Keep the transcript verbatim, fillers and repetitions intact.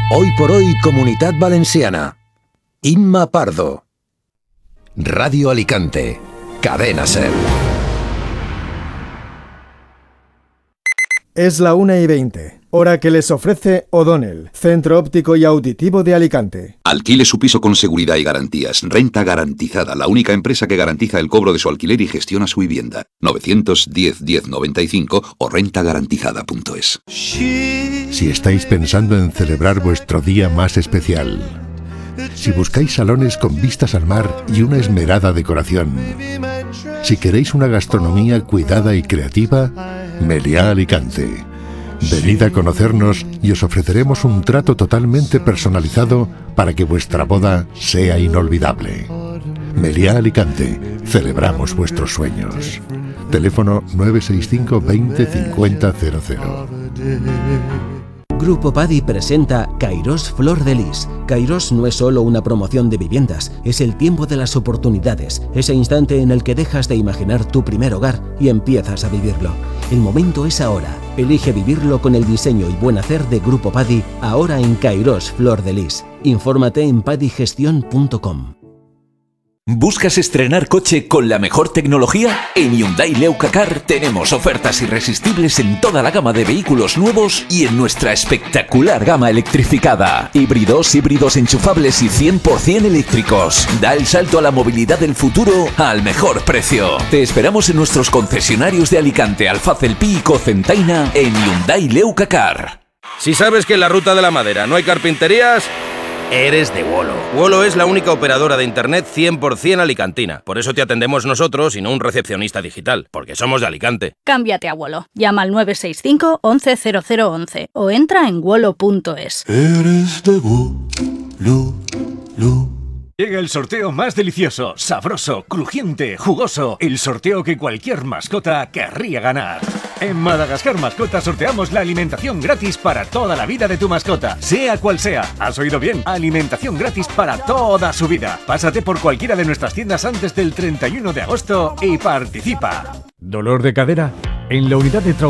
Hoy por hoy, Comunitat Valenciana. Inma Pardo. Radio Alicante. Cadena SER. Es la una y veinte, hora que les ofrece O'Donnell, Centro Óptico y Auditivo de Alicante. Alquile su piso con seguridad y garantías. Renta Garantizada, la única empresa que garantiza el cobro de su alquiler y gestiona su vivienda. novecientos diez diez noventa y cinco o renta garantizada punto es. Si estáis pensando en celebrar vuestro día más especial, si buscáis salones con vistas al mar y una esmerada decoración, si queréis una gastronomía cuidada y creativa, Meliá Alicante. Venid a conocernos y os ofreceremos un trato totalmente personalizado para que vuestra boda sea inolvidable. Meliá Alicante. Celebramos vuestros sueños. Teléfono nueve seis cinco veinte cincuenta cero cero. Grupo Padi presenta Kairos Flor de Lis. Kairos no es solo una promoción de viviendas, es el tiempo de las oportunidades, ese instante en el que dejas de imaginar tu primer hogar y empiezas a vivirlo. El momento es ahora. Elige vivirlo con el diseño y buen hacer de Grupo Padi, ahora en Kairos Flor de Lis. Infórmate en padigestión punto com. ¿Buscas estrenar coche con la mejor tecnología? En Hyundai Leucacar tenemos ofertas irresistibles en toda la gama de vehículos nuevos y en nuestra espectacular gama electrificada. Híbridos, híbridos enchufables y cien por ciento eléctricos. Da el salto a la movilidad del futuro al mejor precio. Te esperamos en nuestros concesionarios de Alicante, Alfaz, El Pi y Cocentaina en Hyundai Leucacar. Si sabes que en la Ruta de la Madera no hay carpinterías, eres de Wolo. Wolo es la única operadora de internet cien por ciento alicantina. Por eso te atendemos nosotros y no un recepcionista digital, porque somos de Alicante. Cámbiate a Wolo. Llama al nueve seis cinco once cero cero once o entra en wolo punto es. Eres de Wolo. Llega el sorteo más delicioso, sabroso, crujiente, jugoso. El sorteo que cualquier mascota querría ganar. En Madagascar Mascota sorteamos la alimentación gratis para toda la vida de tu mascota, sea cual sea. ¿Has oído bien? Alimentación gratis para toda su vida. Pásate por cualquiera de nuestras tiendas antes del treinta y uno de agosto y participa. ¿Dolor de cadera? En la unidad de trauma